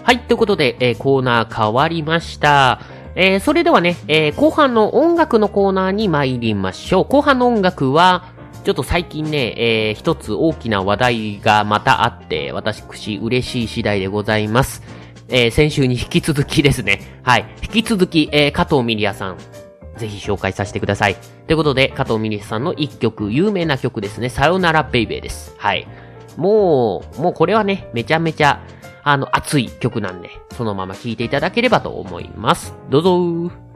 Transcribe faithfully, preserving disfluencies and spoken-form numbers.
はい、ということで、えー、コーナー変わりました。えー、それではね、えー、後半の音楽のコーナーに参りましょう。後半の音楽は、ちょっと最近ね、えー、一つ大きな話題がまたあって、私、嬉しい次第でございます。えー、先週に引き続きですね。はい。引き続き、えー、加藤ミリアさん、ぜひ紹介させてください。ということで、加藤ミリアさんの一曲、有名な曲ですね。さよならベイベーです。はい。もう、もうこれはね、めちゃめちゃ、あの、熱い曲なんで、そのまま聴いていただければと思います。どうぞー。